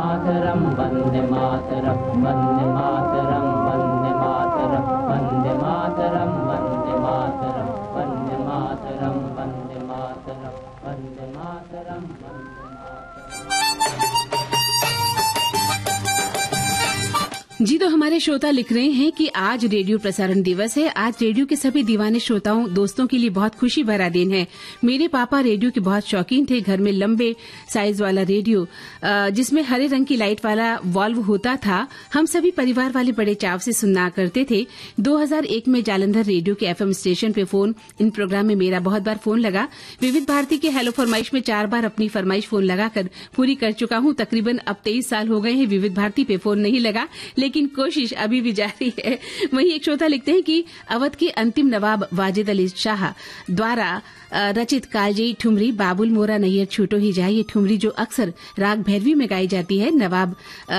मातरम वंदे मातरम वंदे मातरम वंदे मातरम वंदे मातरम वंदे मातरम वंदे मातरम वंदे मातरम वंदे मातरम वंदे मातरम। जी तो हमारे श्रोता लिख रहे हैं कि आज रेडियो प्रसारण दिवस है। आज रेडियो के सभी दीवाने श्रोताओं दोस्तों के लिए बहुत खुशी भरा दिन है। मेरे पापा रेडियो के बहुत शौकीन थे। घर में लंबे साइज वाला रेडियो जिसमें हरे रंग की लाइट वाला वॉल्व होता था, हम सभी परिवार वाले बड़े चाव से सुनना करते थे। 2001 में जालंधर रेडियो के एफएम स्टेशन पे फोन इन प्रोग्राम में मेरा बहुत बार फोन लगा। विविध भारती के हेलो फरमाइश में 4 बार अपनी फरमाइश फोन लगाकर पूरी कर चुका हूं। तकरीबन अब 23 साल हो गए हैं विविध भारती पे फोन नहीं लगा, लेकिन कोशिश अभी भी जारी है। वहीं एक श्रोता लिखते हैं कि अवध के अंतिम नवाब वाजिद अली शाह द्वारा रचित कालजयी ठुमरी बाबुल मोरा नैयर छूटो ही जाए, ये ठुमरी जो अक्सर राग भैरवी में गाई जाती है, नवाब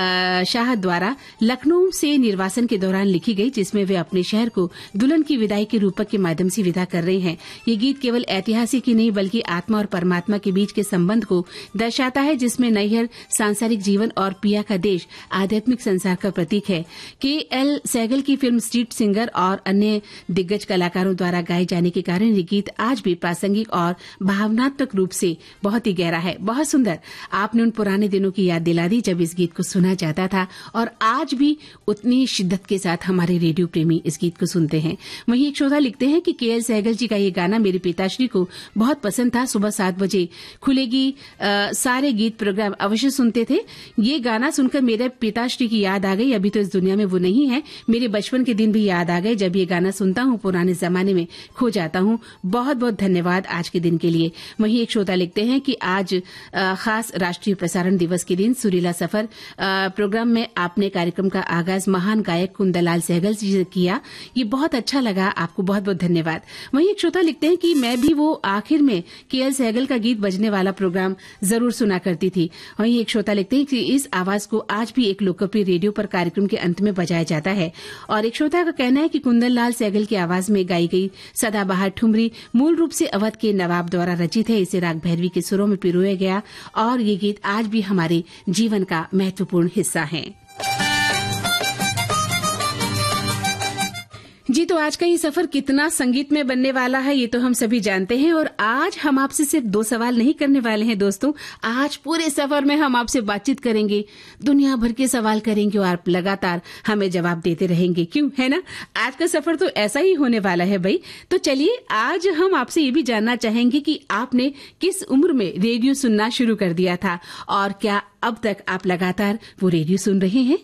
शाह द्वारा लखनऊ से निर्वासन के दौरान लिखी गई, जिसमें वे अपने शहर को दुल्हन की विदाई के रूपक के माध्यम से विदा कर रहे हैं। ये गीत केवल ऐतिहासिक ही नहीं बल्कि आत्मा और परमात्मा के बीच के संबंध को दर्शाता है, जिसमें नैहर सांसारिक जीवन और पिया का देश आध्यात्मिक संसार का प्रतीक है। के.एल. सहगल की फिल्म स्ट्रीट सिंगर और अन्य दिग्गज कलाकारों द्वारा गाए जाने के कारण ये गीत आज भी प्रासंगिक और भावनात्मक रूप से बहुत ही गहरा है। बहुत सुंदर, आपने उन पुराने दिनों की याद दिला दी जब इस गीत को सुना जाता था, और आज भी उतनी शिद्दत के साथ हमारे रेडियो प्रेमी इस गीत को सुनते हैं। वहीं एक श्रोता लिखते हैं कि के.एल. सहगल जी का ये गाना मेरे पिताश्री को बहुत पसंद था। सुबह 7 बजे खुलेगी सारे गीत प्रोग्राम अवश्य सुनते थे। ये गाना सुनकर मेरे पिताश्री की याद आ गई। अभी तो इस दुनिया में वो नहीं है। मेरे बचपन के दिन भी याद आ गए। जब ये गाना सुनता हूँ पुराने जमाने में खो जाता हूँ। बहुत बहुत धन्यवाद आज के दिन के लिए। वहीं एक श्रोता लिखते हैं कि आज खास राष्ट्रीय प्रसारण दिवस के दिन सुरीला सफर प्रोग्राम में आपने कार्यक्रम का आगाज महान गायक कुंदनलाल सहगल जी से किया। ये बहुत अच्छा लगा, आपको बहुत बहुत धन्यवाद। वहीं एक श्रोता लिखते हैं कि मैं भी वो आखिर में के.एल. सहगल का गीत बजने वाला प्रोग्राम जरूर सुना करती थी। वहीं एक श्रोता लिखते हैं कि इस आवाज को आज भी एक लोकप्रिय रेडियो पर कार्यक्रम के अंत में बजाया जाता है। और एक श्रोता का कहना है कि कुंदनलाल सहगल की आवाज में गाई गई सदाबहार ठुमरी मूल रूप से अवध के नवाब द्वारा रचित है। इसे राग भैरवी के सुरों में पिरोया गया और ये गीत आज भी हमारे जीवन का महत्वपूर्ण हिस्सा है। जी तो आज का ये सफर कितना संगीत में बनने वाला है ये तो हम सभी जानते हैं। और आज हम आपसे सिर्फ 2 सवाल नहीं करने वाले हैं दोस्तों। आज पूरे सफर में हम आपसे बातचीत करेंगे, दुनिया भर के सवाल करेंगे और आप लगातार हमें जवाब देते रहेंगे। क्यों, है ना? आज का सफर तो ऐसा ही होने वाला है भाई। तो चलिए आज हम आपसे ये भी जानना चाहेंगे कि आपने किस उम्र में रेडियो सुनना शुरू कर दिया था और क्या अब तक आप लगातार वो रेडियो सुन रहे हैं।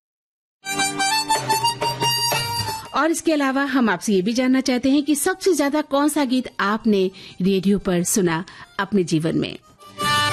और इसके अलावा हम आपसे ये भी जानना चाहते हैं कि सबसे ज्यादा कौन सा गीत आपने रेडियो पर सुना अपने जीवन में।